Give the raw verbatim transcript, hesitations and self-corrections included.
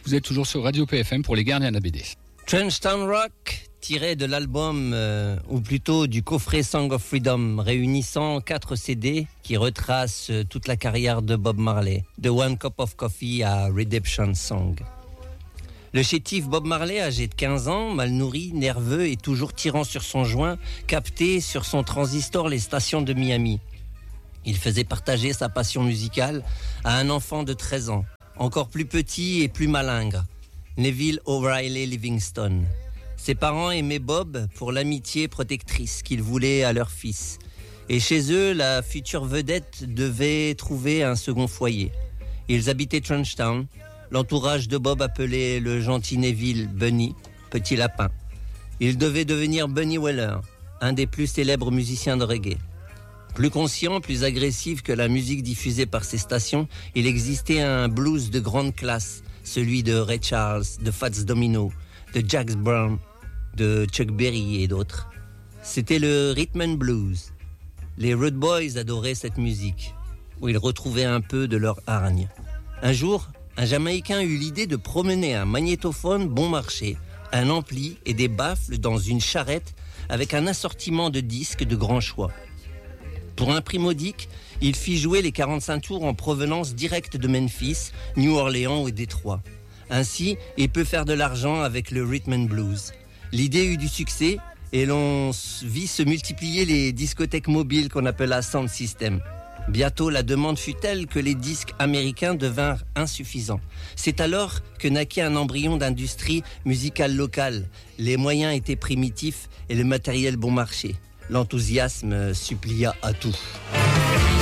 Vous êtes toujours sur Radio P F M pour les Gardiens de la B D. Trenchtown Rock, tiré de l'album, euh, ou plutôt du coffret Song of Freedom, réunissant quatre C D qui retracent euh, toute la carrière de Bob Marley, de One Cup of Coffee à Redemption Song. Le chétif Bob Marley, âgé de quinze ans, mal nourri, nerveux et toujours tirant sur son joint, captait sur son transistor les stations de Miami. Il faisait partager sa passion musicale à un enfant de treize ans, encore plus petit et plus malingre, Neville O'Reilly Livingston. Ses parents aimaient Bob pour l'amitié protectrice qu'il voulait à leur fils. Et chez eux, la future vedette devait trouver un second foyer. Ils habitaient Trenchtown. L'entourage de Bob appelait le gentil Neville Bunny, petit lapin. Il devait devenir Bunny Weller, un des plus célèbres musiciens de reggae. Plus conscient, plus agressif que la musique diffusée par ces stations, il existait un blues de grande classe, celui de Ray Charles, de Fats Domino, de Jax Brown, de Chuck Berry et d'autres. C'était le rhythm and blues. Les Rude Boys adoraient cette musique, où ils retrouvaient un peu de leur hargne. Un jour, un Jamaïcain eut l'idée de promener un magnétophone bon marché, un ampli et des baffles dans une charrette avec un assortiment de disques de grand choix. Pour un prix modique, il fit jouer les quarante-cinq tours en provenance directe de Memphis, New Orleans ou Détroit. Ainsi, il peut faire de l'argent avec le rhythm and blues. L'idée eut du succès et l'on vit se multiplier les discothèques mobiles qu'on appela sound system. Bientôt, la demande fut telle que les disques américains devinrent insuffisants. C'est alors que naquit un embryon d'industrie musicale locale. Les moyens étaient primitifs et le matériel bon marché. L'enthousiasme supplia à tout.